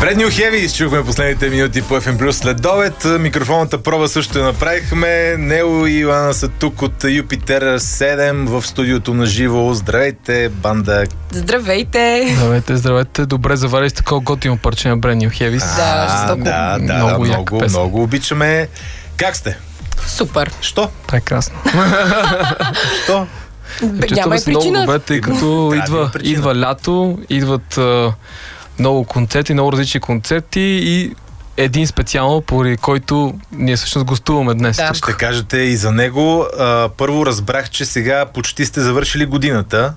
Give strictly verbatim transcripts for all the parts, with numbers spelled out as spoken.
Brand New Heavy изчухме последните минути по Еф Ем Плюс след обед. Микрофонната проба също направихме. Нео и Йоана са тук от Юпитер седем в студиото на живо. Здравейте, банда! Здравейте! Здравейте, здравейте. Добре заварили с такова готино парче на Brand New Heavy. Да, жестоко. Да, да, много, да, много, много обичаме. Как сте? Супер. Що? Прекрасно. Що? Няма и много причина. добре, тъй като идва, идва лято, идват а, много концерти, много различни концерти и един специално, поради който ние всъщност гостуваме днес. Да. Ще кажете и за него. А, първо разбрах, че сега почти сте завършили годината.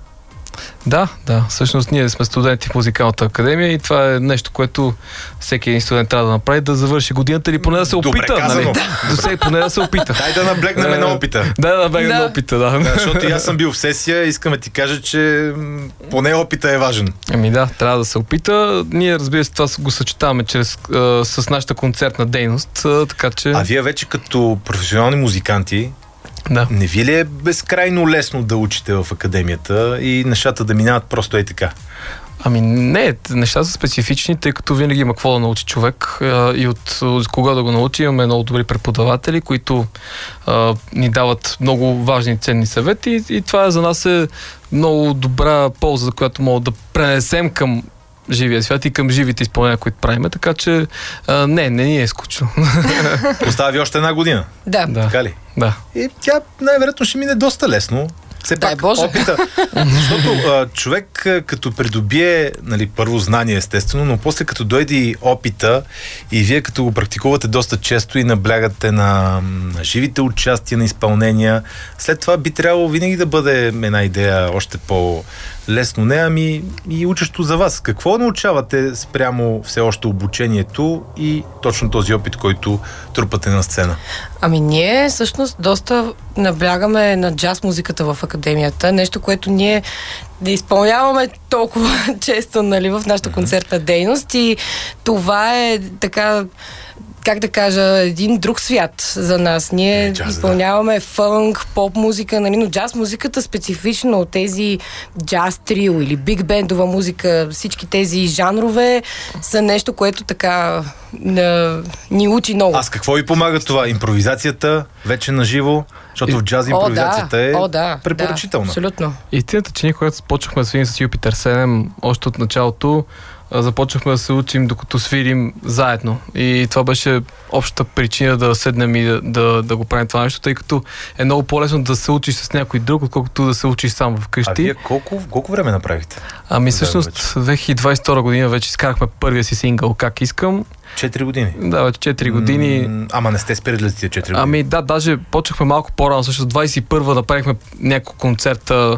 Да, да. Всъщност ние сме студенти в Музикалната академия и това е нещо, което всеки един студент трябва да направи, да завърши годината или поне да се Добре опита. казано. Нали? До сега поне да се опита. Дай да наблегнем на опита. Да, да наблегнем Да. на опита, да. Да, защото и аз съм бил в сесия, искам да ти кажа, че м, поне опита е важен. Ами да, трябва да се опита. Ние, разбира се, това го съчетаваме чрез, а, с нашата концертна дейност, а, така че... А вие вече като професионални музиканти, Да. не ви ли е безкрайно лесно да учите в академията и нещата да минават просто е така? Ами не, нещата са специфични, тъй като винаги има какво да научи човек а, и от, от кога да го научи. Имаме много добри преподаватели, които а, ни дават много важни ценни съвети и, и това за нас е много добра полза, за която мога да пренесем към живия свят и към живите изпълнения, които правиме, така че а, не, не ни е скучно. Остава ви още една година, Да. Да, така ли? да. И тя най-вероятно ще мине доста лесно. Все Дай пак Боже. опита. Защото а, човек а, като придобие, нали, първо знание естествено, но после като дойде и опита и вие като го практикувате доста често и наблягате на, на живите участия, на изпълнения, след това би трябвало винаги да бъде една идея още по-лесно. Не, ами и учещо за вас. Какво научавате спрямо все още обучението и точно този опит, който трупате на сцена? Ами ние всъщност доста наблягаме на джаз музиката в академията. Нещо, което ние да изпълняваме толкова често, нали, в нашата концертна дейност и това е така, как да кажа, един друг свят за нас. Ние Е, джаз, изпълняваме фънк, поп музика, нали, но джаз музиката специфично от тези джаз трио или биг бендова музика, всички тези жанрове са нещо, което така на, ни учи много. А с какво ви помага това? Импровизацията вече на живо? Защото в джаз импровизацията О, да. е О, да, препоръчителна. Да, абсолютно. Истината, че ние, когато започнахме да свирим с Юпитер седем, още от началото, а, започнахме да се учим докато свирим заедно. И това беше общата причина да седнем и да, да, да го правим това нещо, тъй като е много по-лесно да се учиш с някой друг, отколкото да се учиш сам А вкъщи. вие колко, колко време направихте? Ами Да, всъщност две хиляди двадесет и втора година вече изкарахме първия си сингъл "Как искам". Четири години. Да, вече четири години. М, ама не сте спирали за тия четири години. Ами да, даже почнахме малко по-рано, също двадесет и първа направихме няколко концерта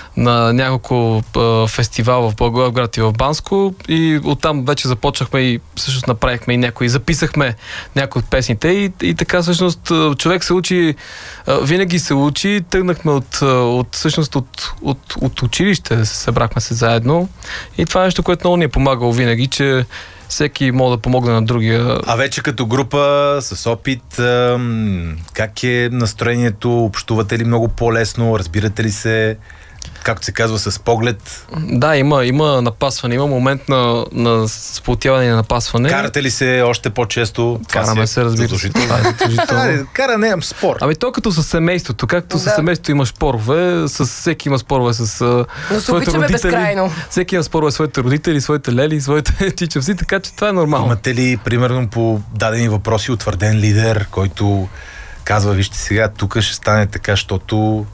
на няколко а, фестивала в Благоевград и в Банско и оттам вече започнахме и всъщност направихме и някои, записахме някои от песните и, и така всъщност човек се учи, а, винаги се учи, тръгнахме от, от всъщност от, от, от училище, събрахме се заедно и това е нещо, което много ни е помагало винаги, че всеки може да помогне на другия. А вече като група, с опит, ам, как е настроението? Общувате ли много по-лесно? Разбирате ли се? Както се казва, с поглед? Да, има, има напасване, има момент на, на сплотяване и на напасване. Карате ли се още по-често? Караме се, разбира се. Това е задължително. Кара не имам спор. Ами то като със семейството, както Да. със семейството имаш спорове, с всеки има спорове с а, Но се своите обичаме родители. безкрайно. Всеки има спорове с своите родители, своите лели, своите чичавци, така че това е нормално. Имате ли, примерно, по дадени въпроси утвърден лидер, който казва, вижте сега, тук ще стане така, защото...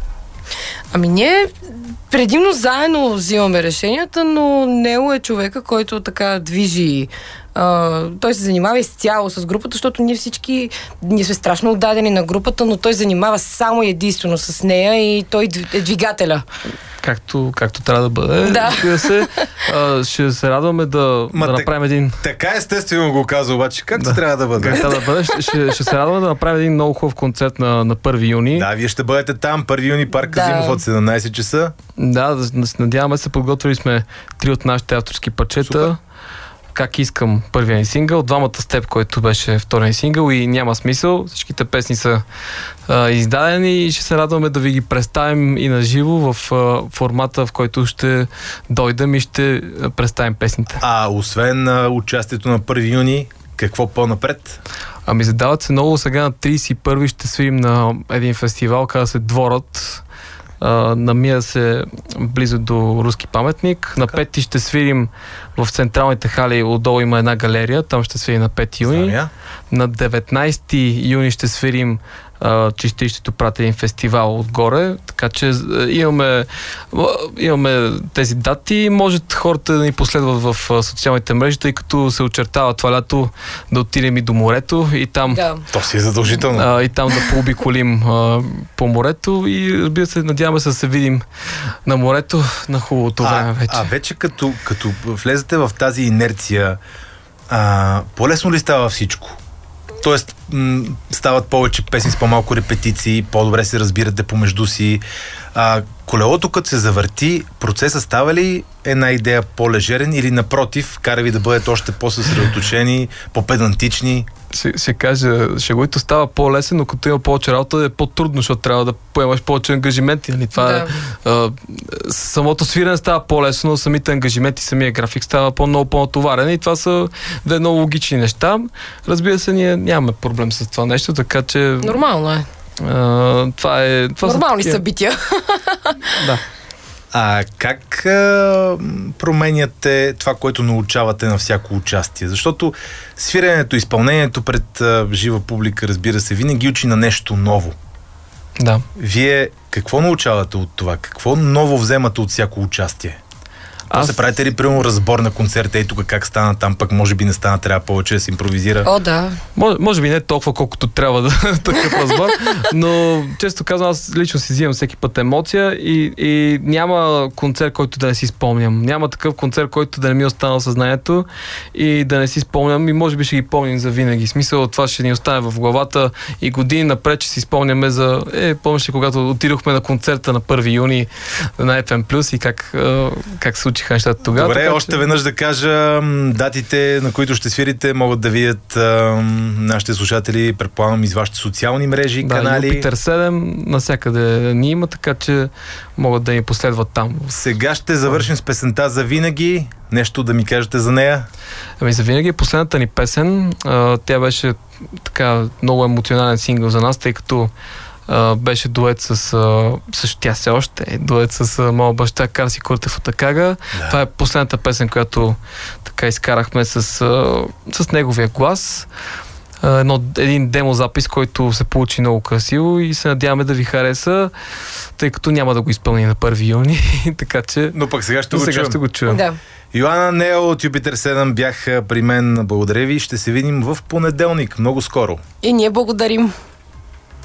Ами ние предимно заедно взимаме решенията, но Нео е човека, който така движи. А, той се занимава изцяло с групата, защото ние всички, ние сме страшно отдадени на групата, но той занимава само и единствено с нея и той е двигателя. Както, както трябва да бъде. Да. Разбира се, а, ще се радваме да, Ма да так- направим един... Така естествено го казва, обаче как Да. трябва да бъде? Как трябва да бъде? Ще, ще, ще се радваме да направим един много хубав концерт на, на първи юни. Да, вие ще бъдете там, първи юни, парк Да. Казимов от седемнадесет часа. Да, да се надяваме се, подготвили сме три от нашите авторски парчета. Супер. Как искам първия ни сингъл, двамата с теб, който беше втория ни сингъл и няма смисъл. Всичките песни са а, издадени и ще се радваме да ви ги представим и на живо в а, формата, в който ще дойдем и ще представим песните. А освен а, участието на първи юни, какво по-напред? Ами задават се много. Сега на тридесет и първи ще свирим на един фестивал, казва се Дворът. Uh, намира се близо до Руски паметник. На пети ще свирим в централните хали, отдолу има една галерия, там ще свирим на пети юни. Знамя. На деветнайсети юни ще свирим uh, чистището пратен фестивал отгоре, така че uh, имаме, uh, имаме тези дати. Може хората да ни последват в uh, социалните мрежи, тъй като се очертава това лято да отидем и до морето и там, Да. То си е задължително. uh, и там да пообиколим uh, по морето и разбира се, надяваме се да се видим на морето на хубавото време А, вече. а вече като, като влезете в тази инерция, а, по-лесно ли става всичко? Тоест, м- стават повече песни с по-малко репетиции, по-добре се разбирате помежду си. А, колелото, като се завърти, процеса става ли една идея по-лежерен или напротив, кара ви да бъдете още по-съсредоточени, по-педантични? Ще, ще кажа, шегуито става по-лесен, но като има повече работа е по-трудно, защото трябва да поемаш повече ангажименти. Нали? Това Да. е, а, самото свирене става по-лесно, но самите ангажименти, самия график става по-много по-натоварен и това са две много логични неща. Разбира се, ние нямаме проблем с това нещо, така че... Нормално е. А, това е... Това Нормални са такива- събития. Да. А как а, променяте това, което научавате на всяко участие? Защото свиренето, изпълнението пред а, жива публика, разбира се, винаги учи на нещо ново. Да. Вие какво научавате от това? Какво ново вземате от всяко участие? Аз... се правите ли, примерно, разбор на концерта и тук как стана там, пък може би не стана, трябва повече да се импровизира? О, да. Може, може би не толкова, колкото трябва да такъв разбор, но често казвам, аз лично си взимам всеки път емоция и, и няма концерт, който да не си спомням. Няма такъв концерт, който да не ми остана в съзнанието и да не си спомням и може би ще ги помним за винаги. Смисъл, това ще ни остане в главата и години напред ще си спомняме за... Е, помниш ли, когато отидохме на концерта на първи юни на еф ем Плюс и как, как се случиха нещата тогава. Добре, така, още че... веднъж да кажа, датите, на които ще свирите, могат да видят а, нашите слушатели, предполагам, из вашите социални мрежи, Да, канали. Юпитер седем, навсякъде ни има, така че могат да ни последват там. Сега ще завършим с песента "За винаги". Нещо да ми кажете за нея? Ами за винаги последната ни песен, а, тя беше така много емоционален сингъл за нас, тъй като а, беше дует с, а, също тя все още е дует с а, моя баща Карси Куртев от Акага. Да. Това е последната песен, която така изкарахме с, а, с неговия глас. А, едно, един демо запис, който се получи много красиво и се надяваме да ви хареса, тъй като няма да го изпълни на първи юни, така че Но пък сега ще но го сега чуем. ще го чуем. Да. Йоана Нео от Юпитер седем бяха при мен. Благодаря ви. Ще се видим в понеделник, много скоро. И ние благодарим.